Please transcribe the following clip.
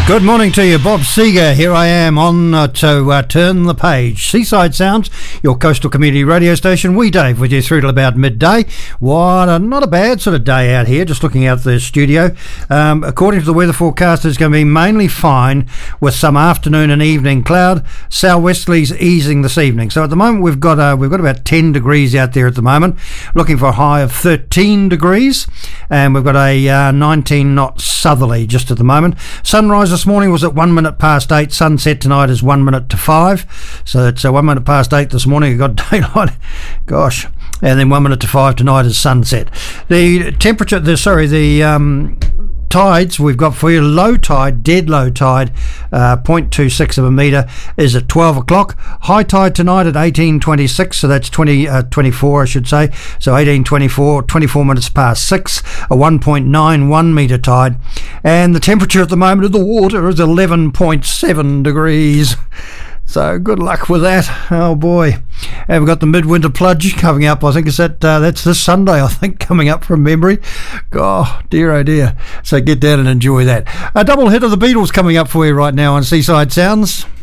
Good morning to you, Bob Seeger. Here I am on to turn the page. Seaside Sounds, your coastal community radio station. We, Dave, with you through till about midday. Not a bad sort of day out here, just looking out the studio. According to the weather forecast, it's going to be mainly fine with some afternoon and evening cloud. Southwesterlies easing this evening. So at the moment we've got about 10 degrees out there at the moment. Looking for a high of 13 degrees, and we've got a 19 knot southerly just at the moment. Sunrise this morning was at 1 minute past 8. Sunset tonight is 1 minute to 5. So it's 1 minute past 8 this morning. We've got daylight. Gosh. And then 1 minute to 5 tonight is sunset. The temperature, tides we've got for you, low tide, dead low tide, 0.26 of a metre is at 12 o'clock. High tide tonight at 18:26, so that's 24 I should say, so 18:24, 24 minutes past 6, a 1.91 metre tide, and the temperature at the moment of the water is 11.7 degrees. So good luck with that. Oh boy. And we've got the midwinter plunge coming up. I think that's this Sunday, I think, coming up from memory. Oh dear, oh dear. So get down and enjoy that. A double hit of the Beatles coming up for you right now on Seaside Sounds.